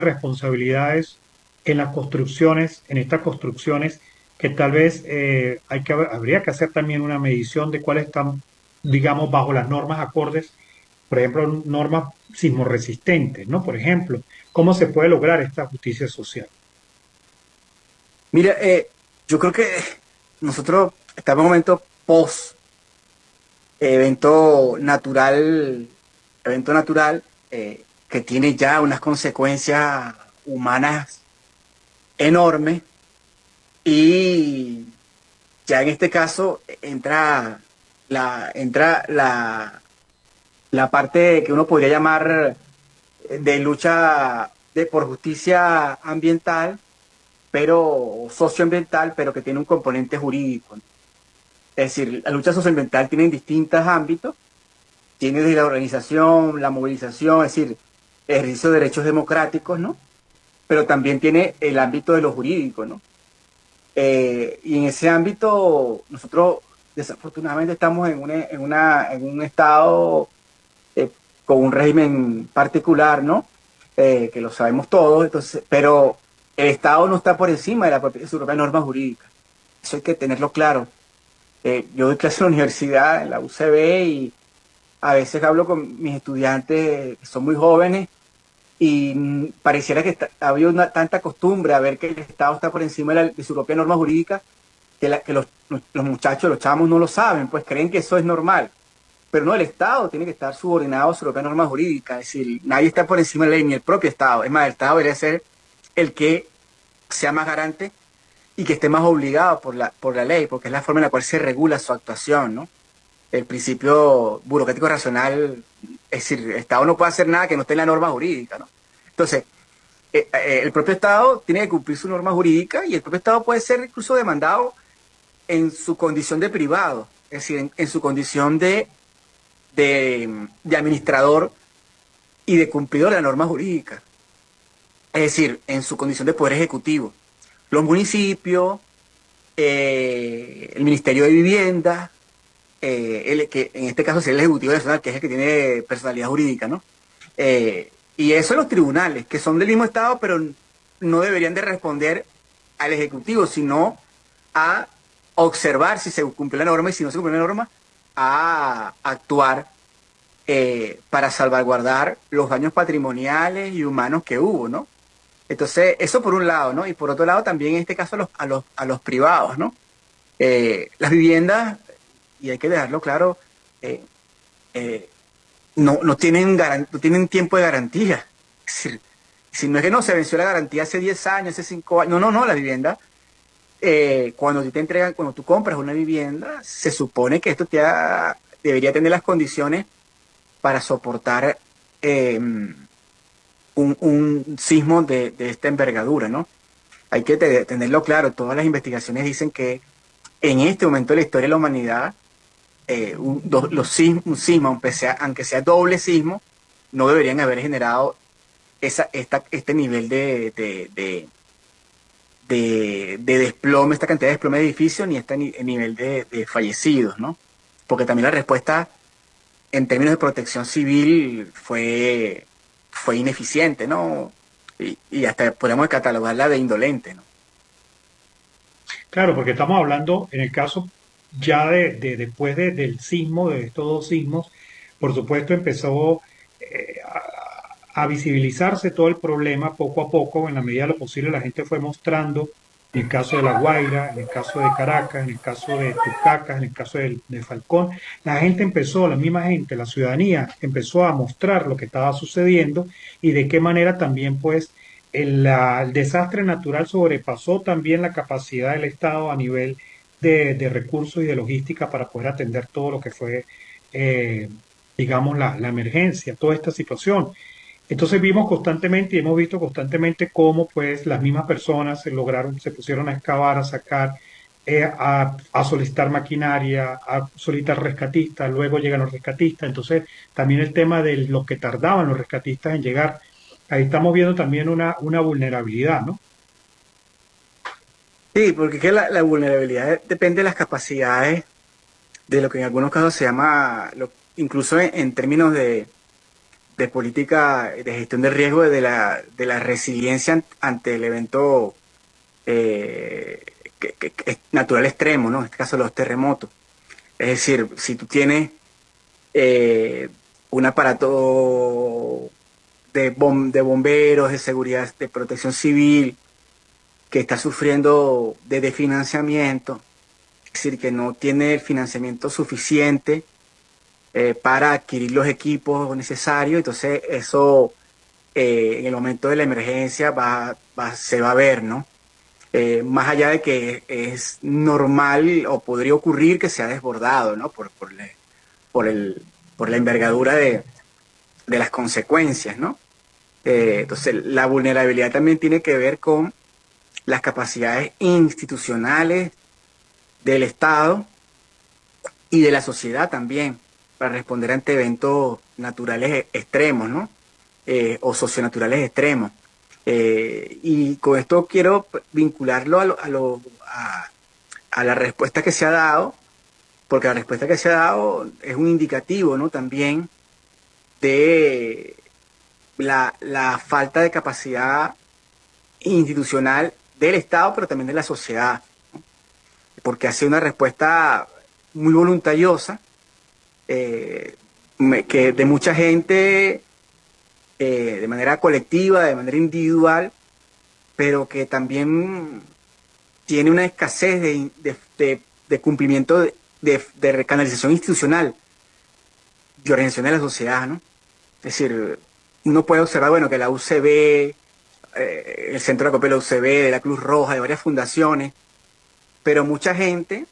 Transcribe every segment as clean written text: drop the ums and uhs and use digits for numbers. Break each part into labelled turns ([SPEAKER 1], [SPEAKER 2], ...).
[SPEAKER 1] responsabilidades en las construcciones, en estas construcciones, que tal vez habría que hacer también una medición de cuáles están, digamos, bajo las normas acordes, por ejemplo, normas sismorresistentes, ¿no? Por ejemplo, ¿cómo se puede lograr esta justicia social?
[SPEAKER 2] Mira, yo creo que nosotros estamos en un momento post evento natural, evento natural que tiene ya unas consecuencias humanas enormes y ya en este caso entra la parte que uno podría llamar de lucha por justicia ambiental, pero socioambiental, pero que tiene un componente jurídico, ¿no? Es decir, la lucha socioambiental tiene distintos ámbitos, tiene desde la organización, la movilización, es decir, el ejercicio de derechos democráticos, ¿no? Pero también tiene el ámbito de lo jurídico, ¿no? Y en ese ámbito nosotros desafortunadamente estamos en un estado eh, con un régimen particular, ¿no? Que lo sabemos todos, entonces, pero el Estado no está por encima de su propia norma jurídica. Eso hay que tenerlo claro. Yo doy clase en la universidad, en la UCB, y a veces hablo con mis estudiantes que son muy jóvenes y pareciera que ha habido tanta costumbre a ver que el Estado está por encima de su propia norma jurídica que los muchachos, los chamos no lo saben, pues creen que eso es normal. Pero no, el Estado tiene que estar subordinado a su propia norma jurídica, es decir, nadie está por encima de la ley, ni el propio Estado. Es más, el Estado debería ser el que sea más garante y que esté más obligado por la ley, porque es la forma en la cual se regula su actuación, ¿no? El principio burocrático racional, es decir, el Estado no puede hacer nada que no esté en la norma jurídica, ¿no? Entonces, el propio Estado tiene que cumplir su norma jurídica y el propio Estado puede ser incluso demandado en su condición de privado, es decir, en su condición de administrador y de cumplidor de la norma jurídica, es decir, en su condición de poder ejecutivo. Los municipios, el Ministerio de Vivienda, que en este caso sería el Ejecutivo Nacional, que es el que tiene personalidad jurídica, ¿no? Y eso en los tribunales, que son del mismo Estado, pero no deberían de responder al Ejecutivo, sino a observar si se cumple la norma y si no se cumple la norma, a actuar para salvaguardar los daños patrimoniales y humanos que hubo, ¿no? Entonces, eso por un lado, ¿no? Y por otro lado, también en este caso a los privados, ¿no? Las viviendas, y hay que dejarlo claro, eh, eh, no tienen no tienen tiempo de garantía. Es decir, si no es que no se venció la garantía hace 10 años, hace 5 años, no, la vivienda, cuando te entregan, cuando tú compras una vivienda, se supone que debería tener las condiciones para soportar un sismo de esta envergadura, ¿no? Hay que tenerlo claro, todas las investigaciones dicen que en este momento de la historia de la humanidad, un sismo, aunque sea doble sismo, no deberían haber generado este nivel de desplome, esta cantidad de desplome de edificios, ni este nivel de fallecidos, ¿no? Porque también la respuesta en términos de protección civil fue ineficiente, ¿no? Y hasta podemos catalogarla de indolente, ¿no?
[SPEAKER 1] Claro, porque estamos hablando en el caso ya después del sismo, de estos dos sismos, por supuesto empezó a visibilizarse todo el problema poco a poco, en la medida de lo posible la gente fue mostrando, en el caso de La Guaira, en el caso de Caracas, en el caso de Tucacas, en el caso de Falcón, la gente empezó, la misma gente, la ciudadanía empezó a mostrar lo que estaba sucediendo y de qué manera también pues el desastre natural sobrepasó también la capacidad del Estado a nivel de recursos y de logística para poder atender todo lo que fue, eh, digamos, la emergencia, toda esta situación. Entonces vimos constantemente y hemos visto constantemente cómo pues las mismas personas se pusieron a excavar, a sacar, a solicitar maquinaria, a solicitar rescatistas, luego llegan los rescatistas, entonces también el tema de lo que tardaban los rescatistas en llegar, ahí estamos viendo también una vulnerabilidad, ¿no?
[SPEAKER 2] Sí, porque es que la vulnerabilidad depende de las capacidades de lo que en algunos casos se llama, incluso en términos de política de gestión de riesgo de la resiliencia ante el evento eh, que es natural extremo, ¿no? En este caso los terremotos. Es decir, si tú tienes eh, un aparato de bomberos, de seguridad, de protección civil, que está sufriendo de financiamiento, es decir, que no tiene el financiamiento suficiente para adquirir los equipos necesarios, entonces eso en el momento de la emergencia se va a ver, ¿no? Más allá de que es normal o podría ocurrir que sea desbordado, ¿no? Por, el, por la envergadura de las consecuencias, ¿no? Entonces, la vulnerabilidad también tiene que ver con las capacidades institucionales del Estado y de la sociedad también para responder ante eventos naturales extremos, ¿no? O socionaturales extremos. Y con esto quiero vincularlo a la respuesta que se ha dado, porque la respuesta que se ha dado es un indicativo, ¿no? También de la falta de capacidad institucional del Estado, pero también de la sociedad, porque hace una respuesta muy voluntariosa, que de mucha gente, de manera colectiva, de manera individual, pero que también tiene una escasez de cumplimiento de recanalización institucional, de organización de la sociedad, ¿no? Es decir, uno puede observar, bueno, que la UCB, el Centro de Acopio de la UCB, de la Cruz Roja, de varias fundaciones, pero mucha gente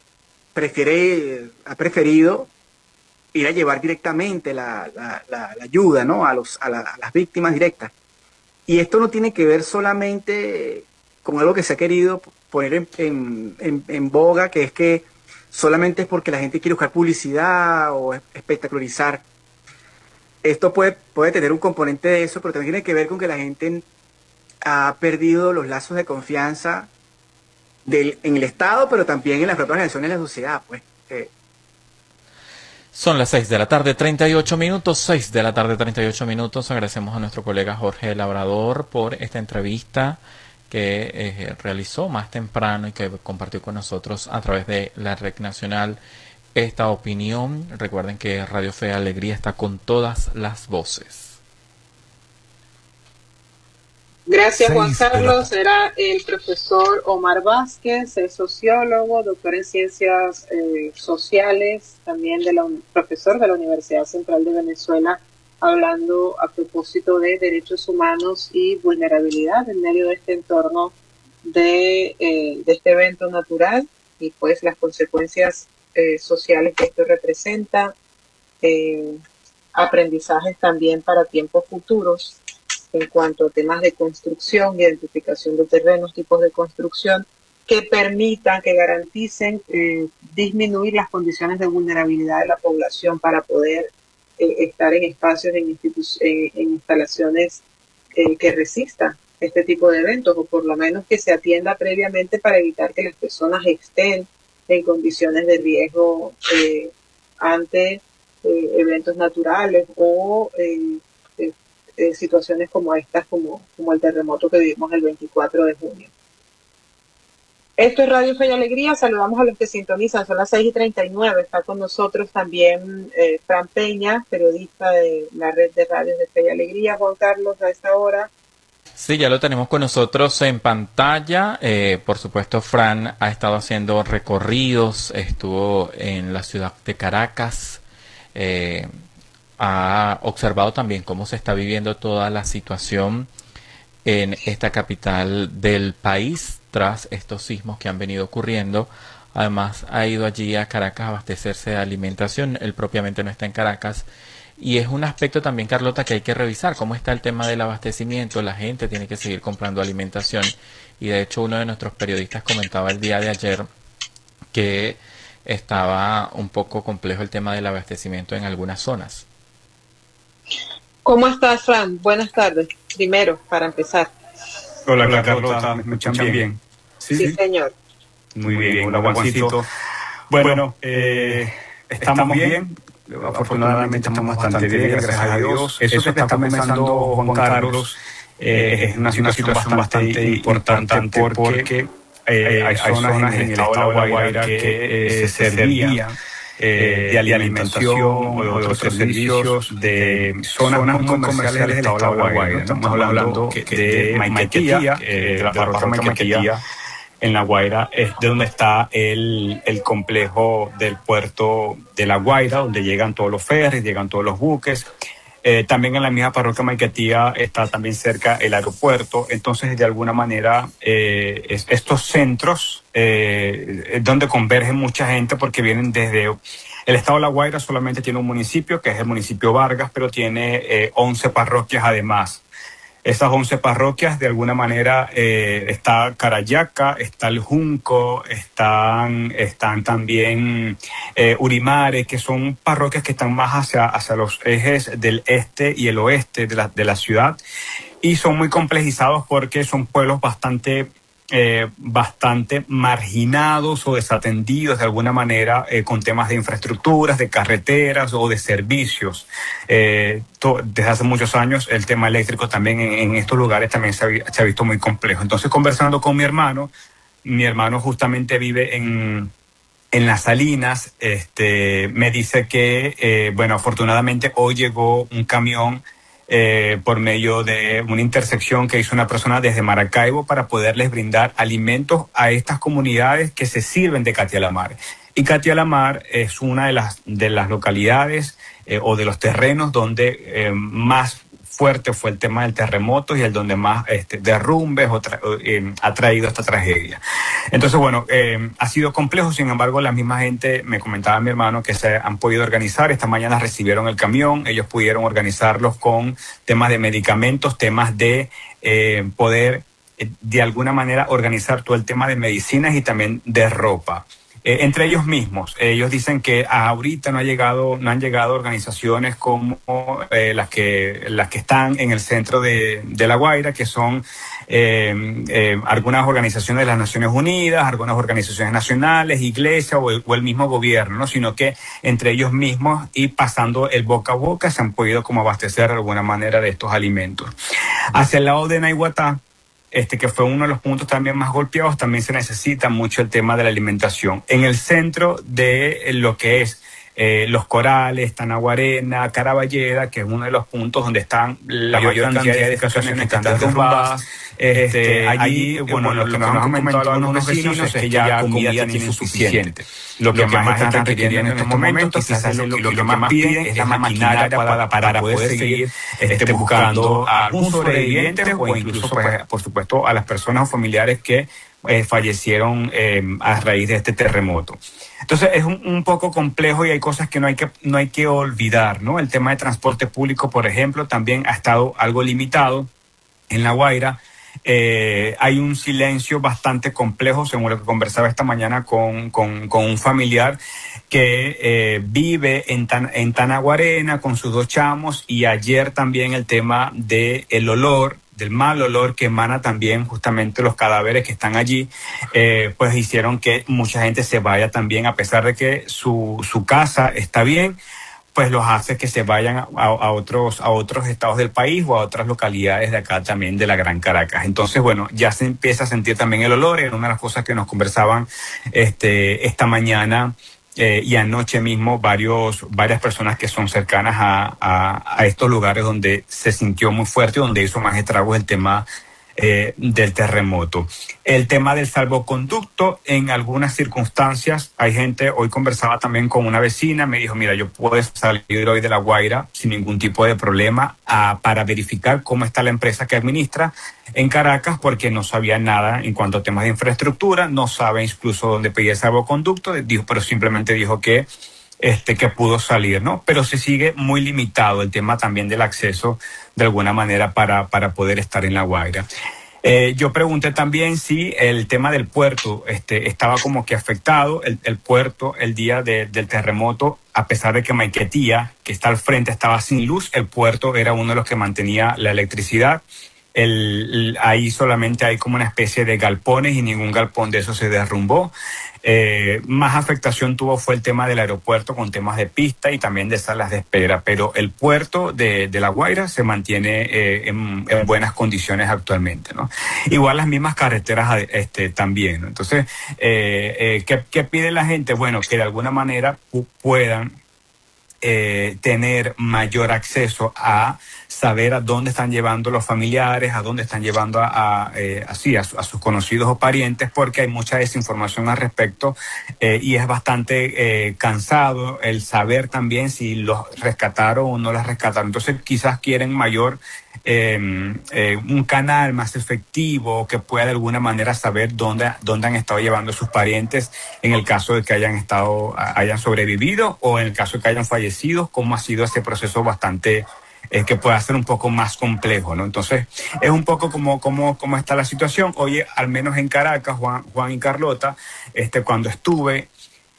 [SPEAKER 2] ha preferido ir a llevar directamente la ayuda, ¿no? A las víctimas directas. Y esto no tiene que ver solamente con algo que se ha querido poner en boga, que es que solamente es porque la gente quiere buscar publicidad o espectacularizar. Esto puede tener un componente de eso, pero también tiene que ver con que la gente ha perdido los lazos de confianza en el Estado, pero también en las propias organizaciones de la sociedad, pues.
[SPEAKER 3] Son las 6 de la tarde, 38 minutos, 6 de la tarde, 38 minutos. Agradecemos a nuestro colega Jorge Labrador por esta entrevista que realizó más temprano y que compartió con nosotros a través de la Red Nacional esta opinión. Recuerden que Radio Fe y Alegría está con todas las voces.
[SPEAKER 4] Gracias, Juan Carlos. Era el profesor Omar Vázquez, es sociólogo, doctor en ciencias sociales, también profesor de la Universidad Central de Venezuela, hablando a propósito de derechos humanos y vulnerabilidad en medio de este entorno de este evento natural y pues las consecuencias sociales que esto representa, aprendizajes también para tiempos futuros en cuanto a temas de construcción, identificación de terrenos, tipos de construcción, que permitan, que garanticen disminuir las condiciones de vulnerabilidad de la población para poder estar en espacios, en instalaciones que resistan este tipo de eventos, o por lo menos que se atienda previamente para evitar que las personas estén en condiciones de riesgo ante eventos naturales o situaciones como estas, como el terremoto que vivimos el 24 de junio. Esto es Radio Fe y Alegría, saludamos a los que sintonizan, son las 6:39, está con nosotros también Fran Peña, periodista de la red de radios de Fe y Alegría. Juan Carlos, a esta hora.
[SPEAKER 3] Sí, ya lo tenemos con nosotros en pantalla. Por supuesto, Fran ha estado haciendo recorridos, estuvo en la ciudad de Caracas, ha observado también cómo se está viviendo toda la situación en esta capital del país tras estos sismos que han venido ocurriendo. Además, ha ido allí a Caracas a abastecerse de alimentación. Él propiamente no está en Caracas. Y es un aspecto también, Carlota, que hay que revisar. ¿Cómo está el tema del abastecimiento? La gente tiene que seguir comprando alimentación. Y de hecho, uno de nuestros periodistas comentaba el día de ayer que estaba un poco complejo el tema del abastecimiento en algunas zonas.
[SPEAKER 4] ¿Cómo estás, Fran? Buenas tardes. Primero, para empezar.
[SPEAKER 5] Hola, Carlota, ¿me escuchan bien?
[SPEAKER 4] Sí, señor.
[SPEAKER 5] Muy bien, hola, Juancito. Bueno, estamos bien. Afortunadamente estamos bastante bien, gracias a Dios. Eso que está comenzando Juan Carlos es una situación bastante importante porque hay zonas en el estado de La Guaira que se servían de alimentación o de otros servicios de zonas muy comerciales del estado de La Guaira. Estamos hablando de Maiquetía, de la parroquia Maiquetía, en La Guaira, es de donde está el complejo del puerto de La Guaira, donde llegan todos los ferries, llegan todos los buques. También en la misma parroquia Maiquetía está también cerca el aeropuerto. Entonces, de alguna manera, estos centros donde convergen mucha gente porque vienen desde... El estado de La Guaira solamente tiene un municipio, que es el municipio Vargas, pero tiene 11 parroquias además. Esas 11 parroquias, de alguna manera, está Carayaca, está El Junco, están también Urimare, que son parroquias que están más hacia los ejes del este y el oeste de la ciudad, y son muy complejizados porque son pueblos bastante marginados o desatendidos de alguna manera con temas de infraestructuras, de carreteras o de servicios. Desde hace muchos años el tema eléctrico también en estos lugares también se ha visto muy complejo. Entonces, conversando con mi hermano justamente vive en Las Salinas, me dice que, bueno, afortunadamente hoy llegó un camión por medio de una intersección que hizo una persona desde Maracaibo para poderles brindar alimentos a estas comunidades que se sirven de Catialamar. Y Catialamar es una de las localidades o de los terrenos donde más fuerte fue el tema del terremoto y el donde más derrumbes ha traído esta tragedia. Entonces, bueno, ha sido complejo. Sin embargo, la misma gente, me comentaba mi hermano, que se han podido organizar. Esta mañana recibieron el camión, ellos pudieron organizarlos con temas de medicamentos, temas de poder de alguna manera organizar todo el tema de medicinas y también de ropa. Entre ellos mismos, ellos dicen que ahorita no han llegado organizaciones como las que están en el centro de La Guaira, que son algunas organizaciones de las Naciones Unidas, algunas organizaciones nacionales, iglesias o el mismo gobierno, ¿no? Sino que entre ellos mismos y pasando el boca a boca se han podido como abastecer de alguna manera de estos alimentos. Hacia el lado de Naiguatá, que fue uno de los puntos también más golpeados, también se necesita mucho el tema de la alimentación. En el centro de lo que es Los Corales, Tanaguarena, Caraballeda, que es uno de los puntos donde están la mayor cantidad de edificaciones que están derrumbadas. Allí, bueno, lo que nos han comentado algunos vecinos es que ya comida tienen suficiente. Lo que más están requiriendo en estos momentos, quizás lo que más piden es la maquinaria para poder seguir buscando a algún sobreviviente o incluso, pues, por supuesto, a las personas o familiares que fallecieron a raíz de este terremoto. Entonces es un poco complejo y hay cosas que no hay que olvidar, ¿no? El tema de transporte público, por ejemplo, también ha estado algo limitado en La Guaira. Hay un silencio bastante complejo, según lo que conversaba esta mañana con un familiar que vive en Tanaguarena con sus 2 chamos, y ayer también el tema del olor, del mal olor que emana también justamente los cadáveres que están allí, pues hicieron que mucha gente se vaya también, a pesar de que su casa está bien, pues los hace que se vayan a otros estados del país o a otras localidades de acá también de la Gran Caracas. Entonces, bueno, ya se empieza a sentir también el olor. Era una de las cosas que nos conversaban esta mañana y anoche mismo varias personas que son cercanas a estos lugares donde se sintió muy fuerte y donde hizo más estragos el tema del terremoto. El tema del salvoconducto, en algunas circunstancias, hay gente, hoy conversaba también con una vecina, me dijo, mira, yo puedo salir hoy de La Guaira sin ningún tipo de problema para verificar cómo está la empresa que administra en Caracas, porque no sabía nada en cuanto a temas de infraestructura, no sabe incluso dónde pedir el salvoconducto, pero simplemente dijo que pudo salir, ¿no? Pero se sigue muy limitado el tema también del acceso de alguna manera para poder estar en La Guaira. Yo pregunté también si el tema del puerto estaba como que afectado. El puerto, el día del terremoto, a pesar de que Maiquetía, que está al frente, estaba sin luz, el puerto era uno de los que mantenía la electricidad. ahí solamente hay como una especie de galpones y ningún galpón de eso se derrumbó. Más afectación tuvo fue el tema del aeropuerto con temas de pista y también de salas de espera, pero el puerto de La Guaira se mantiene en buenas condiciones actualmente, ¿no? Igual las mismas carreteras también, ¿no? Entonces, ¿qué pide la gente? Bueno, que de alguna manera puedan tener mayor acceso a saber a dónde están llevando los familiares, a dónde están llevando a sus conocidos o parientes, porque hay mucha desinformación al respecto y es bastante cansado el saber también si los rescataron o no los rescataron. Entonces quizás quieren mayor un canal más efectivo que pueda de alguna manera saber dónde han estado llevando sus parientes en el caso de que hayan sobrevivido o en el caso de que hayan fallecido, cómo ha sido ese proceso bastante que pueda ser un poco más complejo, ¿no? Entonces, es un poco como está la situación. Oye, al menos en Caracas, Juan y Carlota, cuando estuve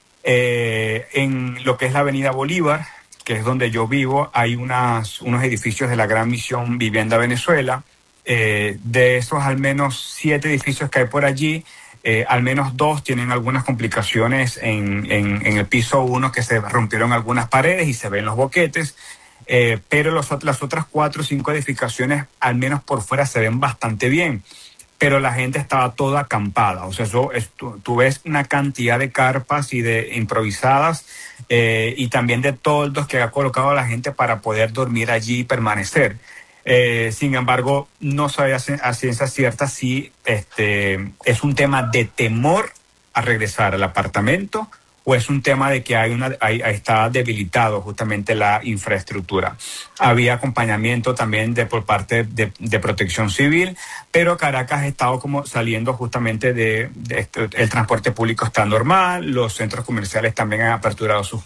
[SPEAKER 5] en lo que es la Avenida Bolívar, que es donde yo vivo, hay unos edificios de la Gran Misión Vivienda Venezuela. De esos al menos 7 edificios que hay por allí, al menos 2 tienen algunas complicaciones en el piso 1, que se rompieron algunas paredes y se ven los boquetes. Pero las otras 4 o 5 edificaciones, al menos por fuera, se ven bastante bien. Pero la gente estaba toda acampada. O sea, tú ves una cantidad de carpas y de improvisadas y también de toldos que ha colocado la gente para poder dormir allí y permanecer. Sin embargo, no sabía a ciencia cierta si es un tema de temor a regresar al apartamento o es un tema de que está debilitado justamente la infraestructura. Había acompañamiento también por parte de Protección Civil, pero Caracas ha estado como saliendo justamente el transporte público está normal, los centros comerciales también han aperturado sus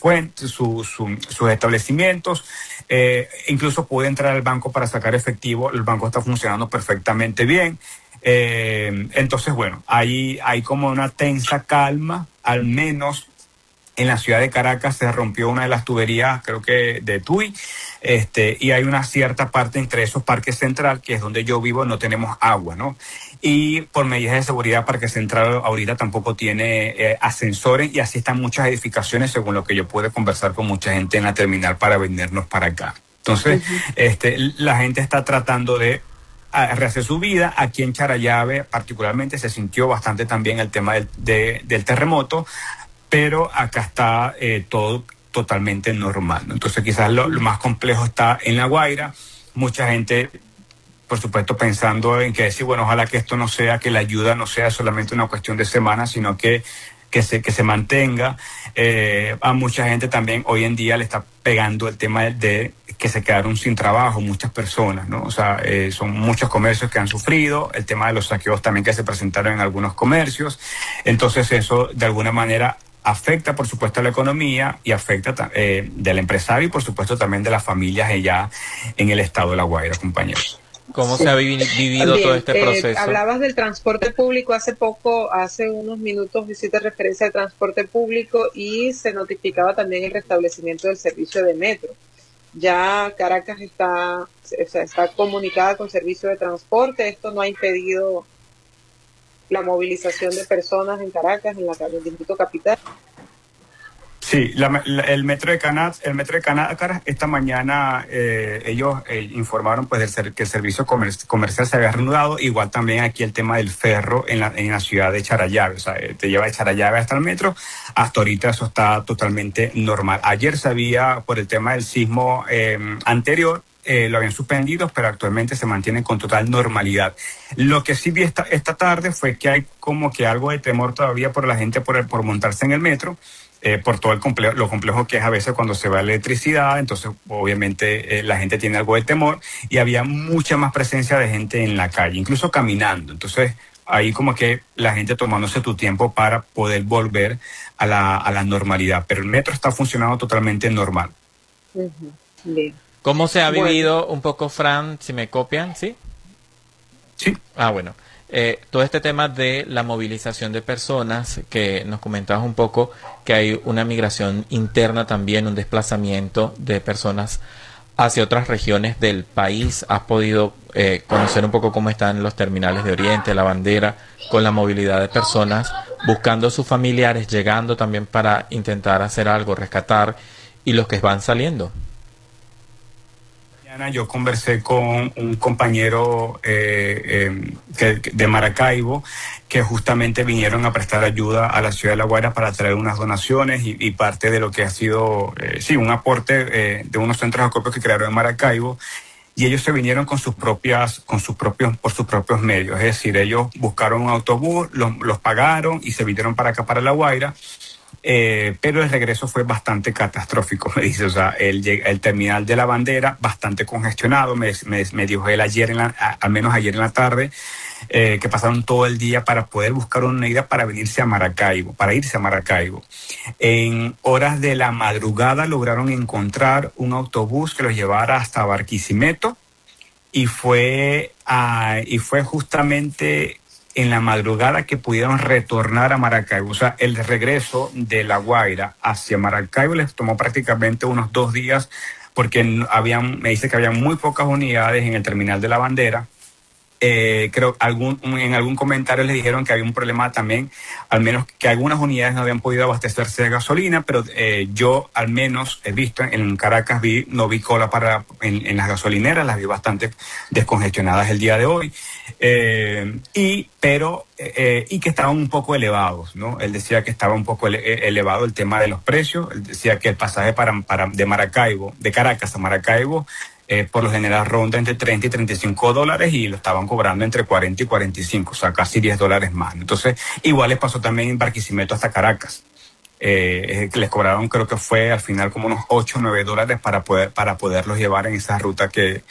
[SPEAKER 5] establecimientos, incluso pude entrar al banco para sacar efectivo, el banco está funcionando perfectamente bien. Entonces, bueno, hay como una tensa calma, al menos. En la ciudad de Caracas se rompió una de las tuberías, creo que de Tuy, y hay una cierta parte entre esos Parque Central, que es donde yo vivo, no tenemos agua, ¿no? Y por medidas de seguridad, Parque Central ahorita tampoco tiene ascensores y así están muchas edificaciones, según lo que yo pude conversar con mucha gente en la terminal para venirnos para acá. Entonces, la gente está tratando de rehacer su vida. Aquí en Charallave particularmente se sintió bastante también el tema del terremoto, pero acá está todo totalmente normal, ¿no? Entonces quizás lo más complejo está en La Guaira. Mucha gente, por supuesto, pensando en que decir, bueno, ojalá que esto no sea, que la ayuda no sea solamente una cuestión de semanas, sino que se mantenga. A mucha gente también hoy en día le está pegando el tema de que se quedaron sin trabajo muchas personas, ¿no? O sea, son muchos comercios que han sufrido, el tema de los saqueos también que se presentaron en algunos comercios. Entonces eso de alguna manera afecta, por supuesto, a la economía y afecta del empresario y, por supuesto, también de las familias allá en el estado de La Guaira, compañeros.
[SPEAKER 3] ¿Cómo se ha vivido todo este proceso?
[SPEAKER 4] Hablabas del transporte público hace unos minutos hiciste referencia al transporte público y se notificaba también el restablecimiento del servicio de metro. Ya Caracas está comunicada con servicio de transporte, esto no ha impedido la movilización de personas en Caracas, en el distrito capital.
[SPEAKER 5] Sí, el metro de Caracas esta mañana ellos informaron pues que el servicio comercial se había reanudado. Igual también aquí el tema del ferro en la ciudad de Charallave, o sea, te lleva de Charallave hasta el metro. Hasta ahorita eso está totalmente normal. Ayer sabía por el tema del sismo anterior. Lo habían suspendido, pero actualmente se mantiene con total normalidad. Lo que sí vi esta tarde fue que hay como que algo de temor todavía por la gente por montarse en el metro, por todo lo complejo que es a veces cuando se va la electricidad. Entonces obviamente la gente tiene algo de temor y había mucha más presencia de gente en la calle, incluso caminando. Entonces ahí como que la gente tomándose tu tiempo para poder volver a la normalidad, pero el metro está funcionando totalmente normal.
[SPEAKER 4] Bien.
[SPEAKER 3] ¿Cómo se ha vivido un poco, Fran, si me copian, sí?
[SPEAKER 5] Sí.
[SPEAKER 3] Bueno. Todo este tema de la movilización de personas, que nos comentabas un poco que hay una migración interna también, un desplazamiento de personas hacia otras regiones del país? ¿Has podido conocer un poco cómo están los terminales de Oriente, La Bandera, con la movilidad de personas buscando a sus familiares, llegando también para intentar hacer algo, rescatar, y los que van saliendo?
[SPEAKER 5] Yo conversé con un compañero de Maracaibo, que justamente vinieron a prestar ayuda a la ciudad de La Guaira para traer unas donaciones y parte de lo que ha sido, un aporte de unos centros de acopio que crearon en Maracaibo. Y ellos se vinieron por sus propios medios. Es decir, ellos buscaron un autobús, los pagaron y se vinieron para acá, para La Guaira. Pero el regreso fue bastante catastrófico, me dice. O sea, el terminal de La Bandera bastante congestionado, me dijo él ayer, al menos ayer en la tarde, que pasaron todo el día para poder buscar una unidad para irse a Maracaibo. En horas de la madrugada lograron encontrar un autobús que los llevara hasta Barquisimeto, y fue justamente en la madrugada que pudieron retornar a Maracaibo. O sea, el regreso de La Guaira hacia Maracaibo les tomó prácticamente unos 2 días, porque me dice que había muy pocas unidades en el terminal de La Bandera. Creo en algún comentario les dijeron que había un problema también, al menos que algunas unidades no habían podido abastecerse de gasolina, pero yo al menos he visto en Caracas, no vi cola en las gasolineras, las vi bastante descongestionadas el día de hoy, y que estaban un poco elevados, ¿no? Él decía que estaba un poco elevado el tema de los precios. Él decía que el pasaje de Caracas a Maracaibo, por lo general ronda entre $30 y $35, y lo estaban cobrando entre 40 y 45, o sea, casi $10 más. Entonces, igual les pasó también en Barquisimeto hasta Caracas. Les cobraron, creo que fue al final como unos $8 o $9 para poderlos llevar en esa ruta que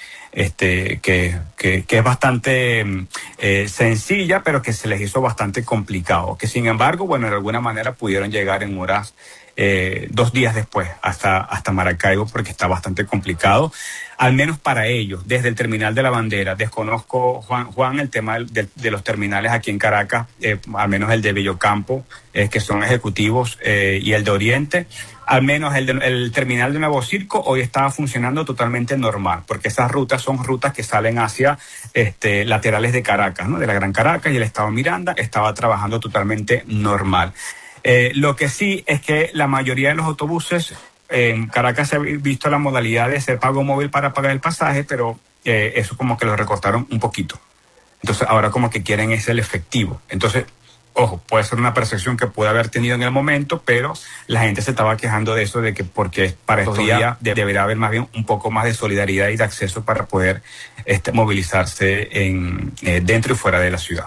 [SPEAKER 5] es bastante sencilla, pero que se les hizo bastante complicado. Que sin embargo, bueno, de alguna manera pudieron llegar en horas 2 días después hasta Maracaibo, porque está bastante complicado, al menos para ellos, desde el terminal de La Bandera. Desconozco, Juan, el tema de los terminales aquí en Caracas, al menos el de Bellocampo, que son ejecutivos, y el de Oriente. Al menos el terminal de Nuevo Circo hoy estaba funcionando totalmente normal, porque esas rutas son rutas que salen hacia laterales de Caracas, ¿no? De la Gran Caracas y el estado Miranda, estaba trabajando totalmente normal. Lo que sí es que la mayoría de los autobuses en Caracas se ha visto la modalidad de hacer pago móvil para pagar el pasaje, pero eso como que lo recortaron un poquito. Entonces ahora como que quieren es el efectivo. Entonces, ojo, puede ser una percepción que puede haber tenido en el momento, pero la gente se estaba quejando de eso, de que porque para estos días deberá haber más bien un poco más de solidaridad y de acceso para poder movilizarse dentro y fuera de la ciudad.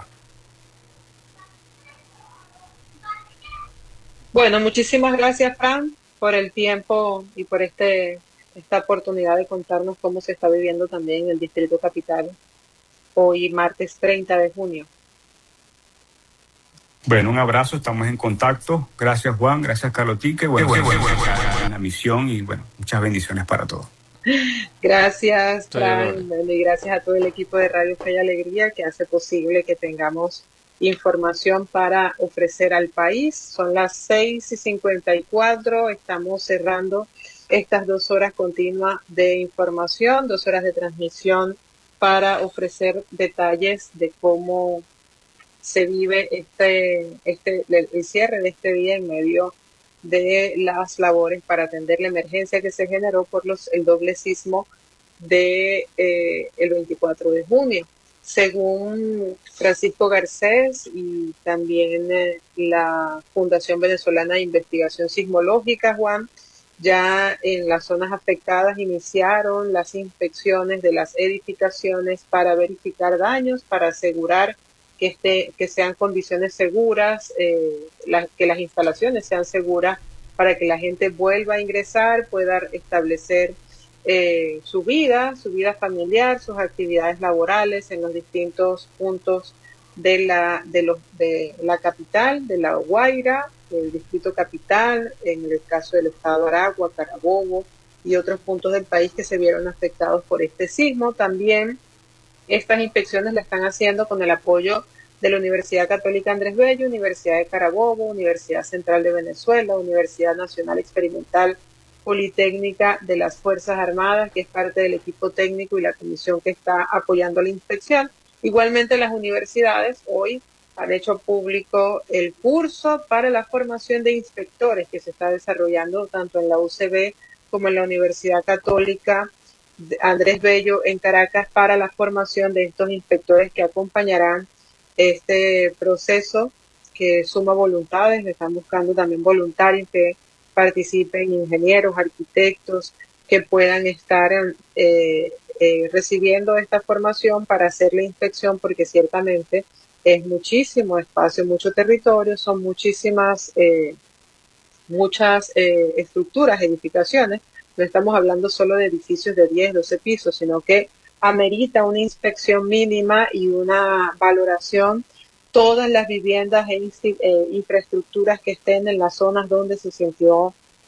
[SPEAKER 4] Bueno, muchísimas gracias, Fran, por el tiempo y por esta oportunidad de contarnos cómo se está viviendo también en el Distrito Capital hoy, martes 30 de junio.
[SPEAKER 5] Bueno, un abrazo, estamos en contacto. Gracias, Juan, gracias, Carlotique. Bueno, la misión, y bueno, muchas bendiciones para todos.
[SPEAKER 4] Gracias, Fran, y gracias a todo el equipo de Radio Fe y Alegría que hace posible que tengamos información para ofrecer al país. Son las 6:54, estamos cerrando estas 2 horas continuas de información, 2 horas de transmisión para ofrecer detalles de cómo se vive el cierre de este día en medio de las labores para atender la emergencia que se generó por el doble sismo de el 24 de junio. Según Francisco Garcés y también la Fundación Venezolana de Investigación Sismológica, Juan, ya en las zonas afectadas iniciaron las inspecciones de las edificaciones para verificar daños, para asegurar que sean condiciones seguras, que las instalaciones sean seguras para que la gente vuelva a ingresar, pueda establecer su vida familiar, sus actividades laborales en los distintos puntos de la capital, de La Guaira, del Distrito Capital, en el caso del estado Aragua, Carabobo y otros puntos del país que se vieron afectados por este sismo. También estas inspecciones las están haciendo con el apoyo de la Universidad Católica Andrés Bello, Universidad de Carabobo, Universidad Central de Venezuela, Universidad Nacional Experimental Politécnica de las Fuerzas Armadas, que es parte del equipo técnico y la comisión que está apoyando la inspección. Igualmente las universidades hoy han hecho público el curso para la formación de inspectores que se está desarrollando tanto en la UCB como en la Universidad Católica Andrés Bello en Caracas para la formación de estos inspectores que acompañarán este proceso, que suma voluntades. Están buscando también voluntarios que participen, ingenieros, arquitectos, que puedan estar recibiendo esta formación para hacer la inspección, porque ciertamente es muchísimo espacio, mucho territorio, son muchas estructuras, edificaciones. No estamos hablando solo de edificios de 10, 12 pisos, sino que amerita una inspección mínima y una valoración todas las viviendas e infraestructuras que estén en las zonas donde se sintió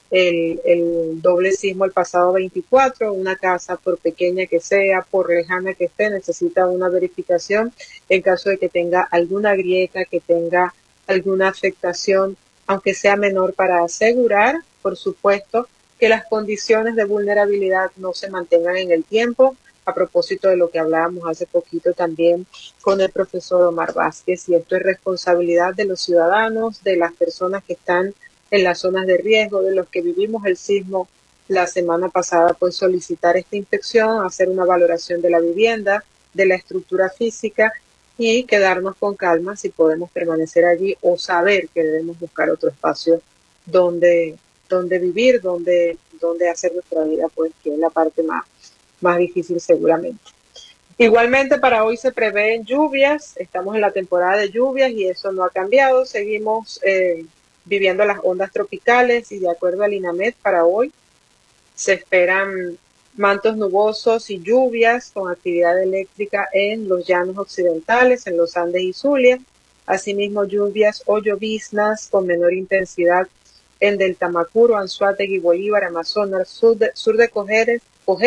[SPEAKER 4] el doble sismo el pasado 24. Una casa, por pequeña que sea, por lejana que esté, necesita una verificación en caso de que tenga alguna grieta, que tenga alguna afectación, aunque sea menor, para asegurar, por supuesto, que las condiciones de vulnerabilidad no se mantengan en el tiempo. A propósito de lo que hablábamos hace poquito también con el profesor Omar Vázquez, y esto es responsabilidad de los ciudadanos, de las personas que están en las zonas de riesgo, de los que vivimos el sismo la semana pasada, pues solicitar esta inspección, hacer una valoración de la vivienda, de la estructura física y quedarnos con calma si podemos permanecer allí o saber que debemos buscar otro espacio donde vivir, donde hacer nuestra vida, pues que es la parte más difícil seguramente. Igualmente para hoy se prevén lluvias, estamos en la temporada de lluvias y eso no ha cambiado, seguimos viviendo las ondas tropicales y de acuerdo al INAMED para hoy se esperan mantos nubosos y lluvias con actividad eléctrica en los llanos occidentales, en los Andes y Zulia, asimismo lluvias o lloviznas con menor intensidad en Delta Macuro, Anzoátegui, Bolívar, Amazonas, sur de Cojedes,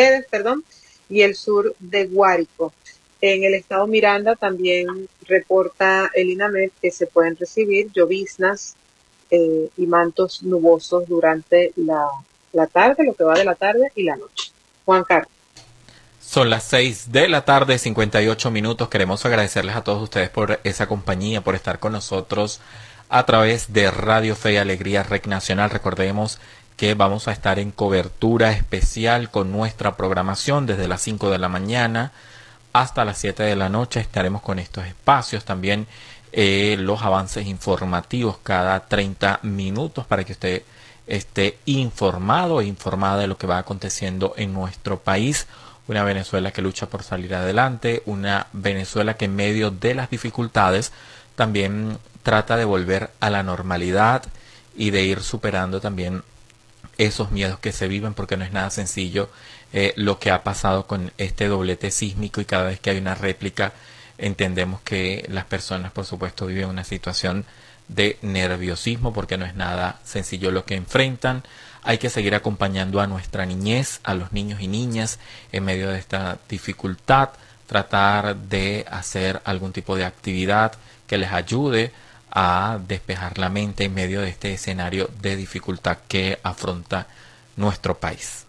[SPEAKER 4] y el sur de Guárico. En el estado Miranda también reporta el INAMED que se pueden recibir lloviznas y mantos nubosos durante la tarde, lo que va de la tarde y la noche. Juan Carlos.
[SPEAKER 3] Son las 6 de la tarde, 58 minutos. Queremos agradecerles a todos ustedes por esa compañía, por estar con nosotros a través de Radio Fe y Alegría Rec Nacional. Recordemos que vamos a estar en cobertura especial con nuestra programación desde las 5 de la mañana hasta las 7 de la noche. Estaremos con estos espacios también, los avances informativos cada 30 minutos para que usted esté informado e informada de lo que va aconteciendo en nuestro país. Una Venezuela que lucha por salir adelante, una Venezuela que en medio de las dificultades también trata de volver a la normalidad y de ir superando también esos miedos que se viven, porque no es nada sencillo lo que ha pasado con este doblete sísmico, y cada vez que hay una réplica entendemos que las personas, por supuesto, viven una situación de nerviosismo, porque no es nada sencillo lo que enfrentan. Hay que seguir acompañando a nuestra niñez, a los niños y niñas en medio de esta dificultad, tratar de hacer algún tipo de actividad que les ayude a despejar la mente en medio de este escenario de dificultad que afronta nuestro país.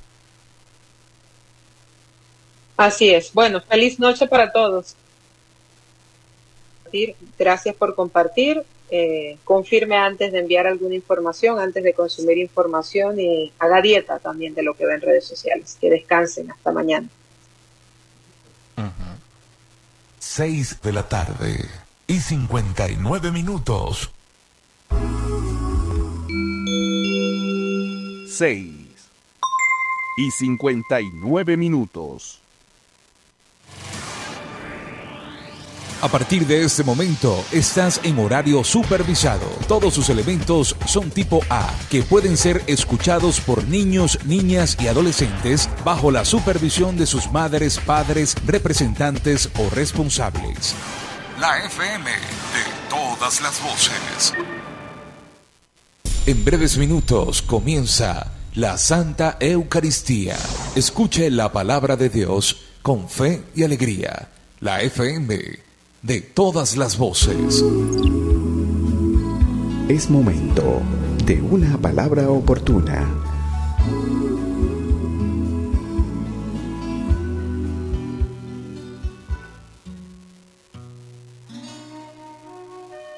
[SPEAKER 4] Así es. Bueno, feliz noche para todos. Gracias por compartir. Confirme antes de enviar alguna información, antes de consumir información, y haga dieta también de lo que ve en redes sociales. Que descansen. Hasta mañana.
[SPEAKER 6] 6 de la tarde y 59 minutos.
[SPEAKER 7] 6 y 59 minutos.
[SPEAKER 8] A partir de este momento, estás en horario supervisado. Todos sus elementos son tipo A, que pueden ser escuchados por niños, niñas y adolescentes bajo la supervisión de sus madres, padres, representantes o responsables.
[SPEAKER 6] La FM de todas las voces.
[SPEAKER 8] En breves minutos comienza la Santa Eucaristía. Escuche la palabra de Dios con fe y alegría. La FM de todas las voces.
[SPEAKER 9] Es momento de una palabra oportuna.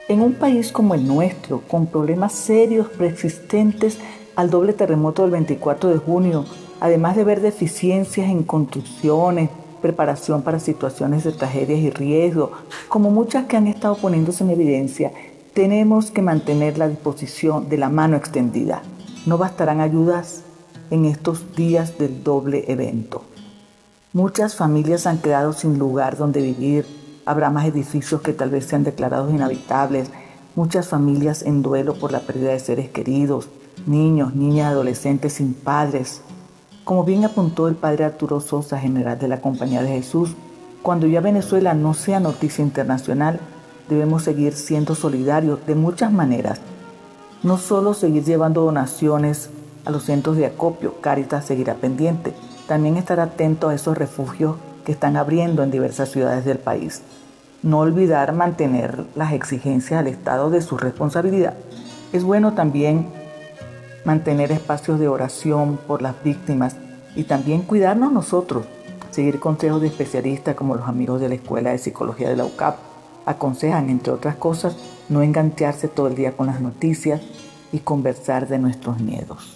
[SPEAKER 9] En un país como el nuestro, con problemas serios preexistentes al doble terremoto del 24 de junio, además de ver deficiencias en construcciones, preparación para situaciones de tragedias y riesgo, como muchas que han estado poniéndose en evidencia, tenemos que mantener la disposición de la mano extendida. No bastarán ayudas en estos días del doble evento. Muchas familias han quedado sin lugar donde vivir. Habrá más edificios que tal vez sean declarados inhabitables. Muchas familias en duelo por la pérdida de seres queridos. Niños, niñas, adolescentes sin padres. Como bien apuntó el padre Arturo Sosa, general de la Compañía de Jesús, cuando ya Venezuela no sea noticia internacional, debemos seguir siendo solidarios de muchas maneras. No solo seguir llevando donaciones a los centros de acopio, Cáritas seguirá pendiente, también estar atento a esos refugios que están abriendo en diversas ciudades del país. No olvidar mantener las exigencias al Estado de su responsabilidad. Es bueno también mantener espacios de oración por las víctimas y también cuidarnos nosotros, seguir consejos de especialistas como los amigos de la Escuela de Psicología de la UCAP. Aconsejan, entre otras cosas, no engancharse todo el día con las noticias y conversar de nuestros miedos.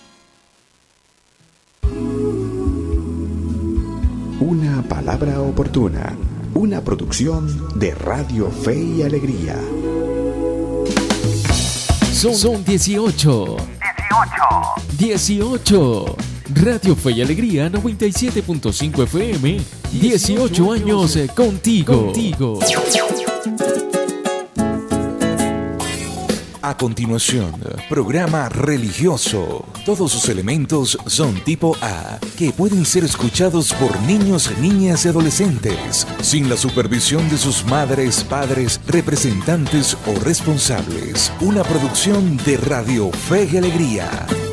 [SPEAKER 10] Una palabra oportuna, una producción de Radio Fe y Alegría.
[SPEAKER 8] Son 18. 18. Radio Fe y Alegría 97.5 FM. 18 años contigo. A continuación, programa religioso. Todos sus elementos son tipo A, que pueden ser escuchados por niños, niñas y adolescentes, sin la supervisión de sus madres, padres, representantes o responsables. Una producción de Radio Fe y Alegría.